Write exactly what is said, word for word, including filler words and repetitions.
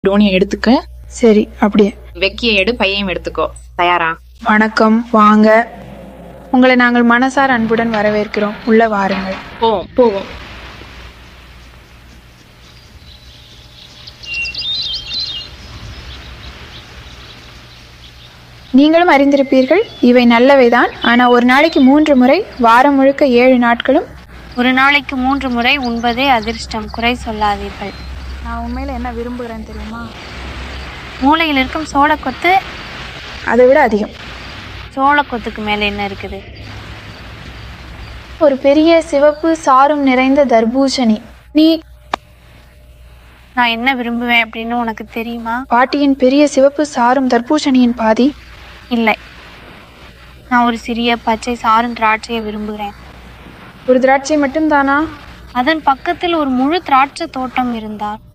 டோனியை எடுத்துக்க. சரி, அப்படியே. வெக்கியை எடு, பையையும் எடுத்துக்கோ. தயாரா? வணக்கம், வாங்க. உங்களை நாங்கள் மனசார அன்புடன் வரவேற்கிறோம். உள்ள வாருங்கள். போவோம் போவோம். நீங்களும் அறிந்திருப்பீர்கள், இவை நல்லவைதான். ஆனால் ஒரு நாளைக்கு மூன்று முறை, வாரம் முழுக்க ஏழு நாட்களும் ஒரு நாளைக்கு மூன்று முறை உண்பதே அதிர்ஷ்டம், குறை சொல்லாதீர்கள். நான் உண்மையில என்ன விரும்புகிறேன் தெரியுமா? மூளையில் இருக்கும் சோளக்கொத்து அதை விட அதிகம். சோளக்கொத்துக்கு மேலே என்ன இருக்குது? ஒரு பெரிய சிவப்பு சாரும் நிறைந்த தர்பூசணி. நீ நான் என்ன விரும்புவேன் அப்படின்னு உனக்கு தெரியுமா? பாட்டியின் பெரிய சிவப்பு சாரும் தர்பூசணியின் பாதி. இல்லை, நான் ஒரு சிறிய பச்சை சாரும் திராட்சையை விரும்புகிறேன். ஒரு திராட்சை மட்டும்தானா? அதன் பக்கத்தில் ஒரு முழு திராட்சை தோட்டம் இருந்தால்